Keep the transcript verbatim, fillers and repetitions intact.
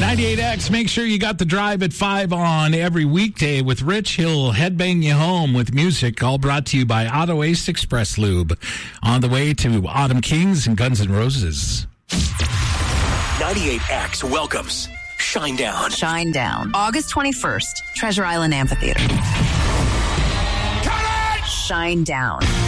ninety-eight X, make sure you got the drive at five on every weekday with Rich. He'll headbang you home with music, all brought to you by Auto Ace Express Lube. On the way to Autumn Kings and Guns N' Roses. ninety-eight X welcomes Shinedown. Shinedown. August twenty-first, Treasure Island Amphitheater. Shinedown.